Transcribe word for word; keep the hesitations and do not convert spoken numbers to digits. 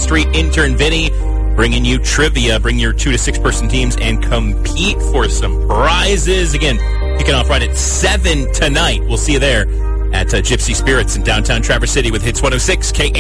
Street. Intern Vinny bringing you trivia. Bring your two to six person teams and compete for some prizes. Again, kicking off right at seven tonight. We'll see you there at uh, Gypsy Spirits in downtown Traverse City with Hits one oh six K